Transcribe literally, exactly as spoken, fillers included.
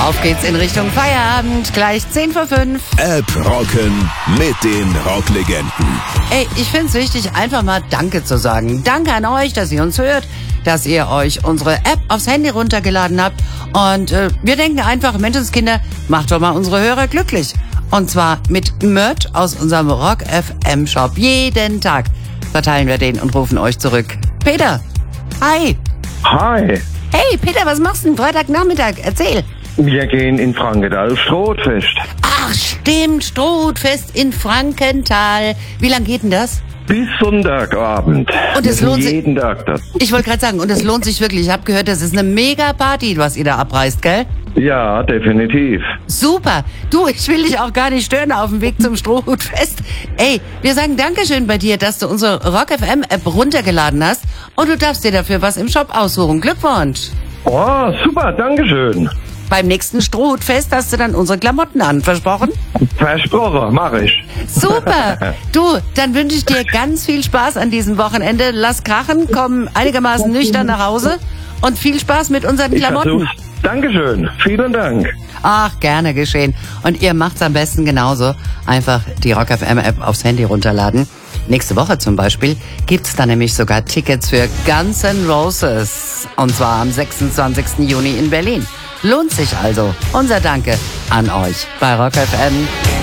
Auf geht's in Richtung Feierabend, gleich zehn vor fünf. App rocken mit den Rocklegenden. Ey, ich find's wichtig, einfach mal Danke zu sagen. Danke an euch, dass ihr uns hört, dass ihr euch unsere App aufs Handy runtergeladen habt. Und äh, wir denken einfach, Menschenskinder, macht doch mal unsere Hörer glücklich. Und zwar mit Merch aus unserem Rock F M Shop. Jeden Tag verteilen wir den und rufen euch zurück. Peter, hi. Hi, Hey, Peter, was machst du denn Freitagnachmittag? Erzähl. wir gehen in Frankenthal aufs Strohfest. Ach, stimmt, Strohfest in Frankenthal. Wie lang geht denn das? Bis Sonntagabend. Und Wir es sind lohnt sich- jeden Tag das. Ich wollte gerade sagen, und es lohnt sich wirklich. Ich habe gehört, das ist eine mega Party, was ihr da abreißt, gell? Ja, definitiv. Super. Du, ich will dich auch gar nicht stören auf dem Weg zum Strohhutfest. Ey, wir sagen Dankeschön bei dir, dass du unsere Rock F M App runtergeladen hast. Und du darfst dir dafür was im Shop aussuchen. Glückwunsch. Oh, super, dankeschön. Beim nächsten Strohhutfest hast du dann unsere Klamotten an, versprochen? Versprochen, mach ich. Super. Du, dann wünsche ich dir ganz viel Spaß an diesem Wochenende. Lass krachen, komm einigermaßen nüchtern nach Hause und viel Spaß mit unseren Ich Klamotten. versuch's. Dankeschön, vielen Dank. Ach, gerne geschehen. Und ihr macht's am besten genauso. Einfach die Rock F M App aufs Handy runterladen. Nächste Woche zum Beispiel gibt's da nämlich sogar Tickets für Guns N' Roses. Und zwar am sechsundzwanzigsten Juni in Berlin. Lohnt sich also. Unser Danke an euch bei Rock F M.